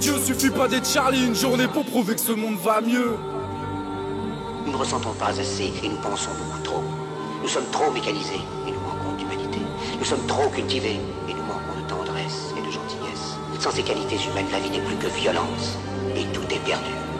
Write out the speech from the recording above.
Dieu, suffit pas d'être Charlie une journée pour prouver que ce monde va mieux. Nous ne ressentons pas assez et nous pensons beaucoup trop. Nous sommes trop mécanisés et nous manquons d'humanité. Nous sommes trop cultivés et nous manquons de tendresse et de gentillesse. Sans ces qualités humaines, la vie n'est plus que violence et tout est perdu.